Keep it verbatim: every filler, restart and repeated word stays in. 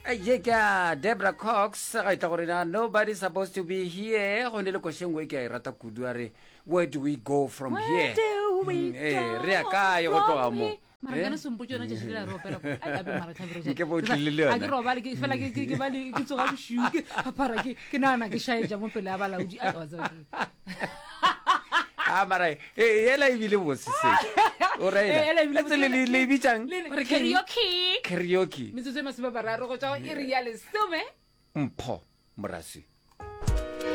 ye ka Deborah Cox ga itla gore na nobody's supposed to be here go ne le koshengwe ke a rata kudu are where do we go from Where here do we Mm, eh go re ya ka yo go tloga from mo here? Mara kana sumpo tsona tse dira ro pero a be mara thabere Ke bo tlile le yona. a ke roba le ke fela ke ke ba le ke tsoga boshiu ke apara ke ke nana ke shaeja mo pele a balaodi a wa tsaka ah mara eh ela ibile botse se o Eh, ela raela ebile etse le le- le bitsang Re karaoke karaoke metsotso e masome bararo go tswa go iri ya lesome mpho morasi